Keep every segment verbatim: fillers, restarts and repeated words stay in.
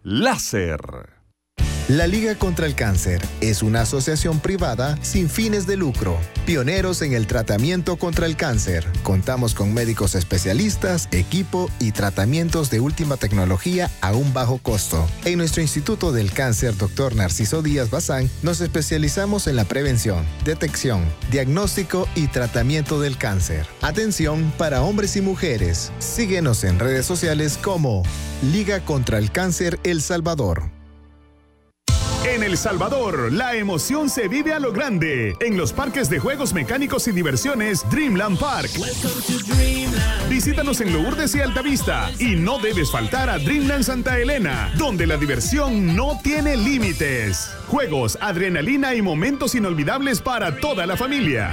Láser. La Liga contra el Cáncer es una asociación privada sin fines de lucro, pioneros en el tratamiento contra el cáncer. Contamos con médicos especialistas, equipo y tratamientos de última tecnología a un bajo costo. En nuestro Instituto del Cáncer, doctor Narciso Díaz Bazán, nos especializamos en la prevención, detección, diagnóstico y tratamiento del cáncer. Atención para hombres y mujeres. Síguenos en redes sociales como Liga contra el Cáncer El Salvador. En El Salvador, la emoción se vive a lo grande. En los parques de juegos mecánicos y diversiones Dreamland Park. Visítanos en Lourdes y Altavista. Y no debes faltar a Dreamland Santa Elena, donde la diversión no tiene límites. Juegos, adrenalina y momentos inolvidables para toda la familia.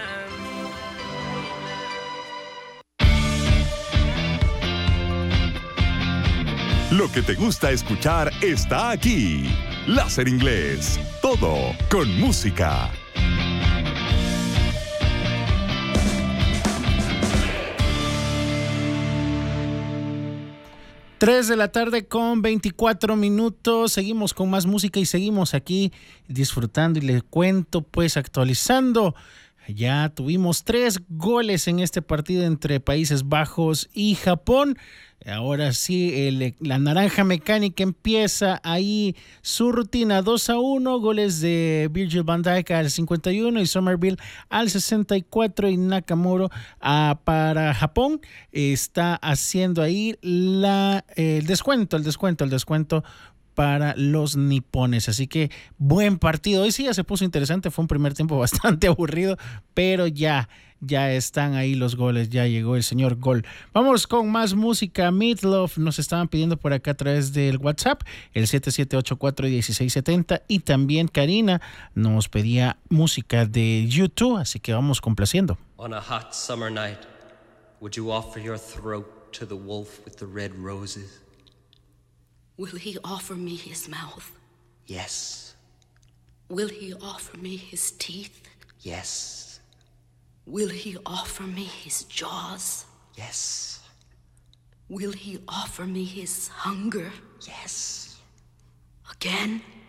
Lo que te gusta escuchar está aquí. Láser Inglés. Todo con música. Tres de la tarde con veinticuatro minutos. Seguimos con más música y seguimos aquí disfrutando. Y les cuento, pues, actualizando. Ya tuvimos tres goles en este partido entre Países Bajos y Japón. Ahora sí, el, la naranja mecánica empieza ahí su rutina. Dos a uno, goles de Virgil van Dijk al cincuenta y uno y Somerville al sesenta y cuatro, y Nakamura ah, para Japón está haciendo ahí la, eh, el descuento, el descuento, el descuento para los nipones. Así que buen partido. Hoy sí ya se puso interesante. Fue un primer tiempo bastante aburrido, pero ya, ya están ahí los goles. Ya llegó el señor Gol. Vamos con más música. Meatloaf nos estaban pidiendo por acá a través del WhatsApp, el siete siete ocho cuatro uno seis siete cero. Y también Karina nos pedía música de YouTube. Así que vamos complaciendo. On a hot summer night, would you offer your throat to the wolf with the red roses? Will he offer me his mouth? Yes. Will he offer me his teeth? Yes. Will he offer me his jaws? Yes. Will he offer me his hunger? Yes. Again?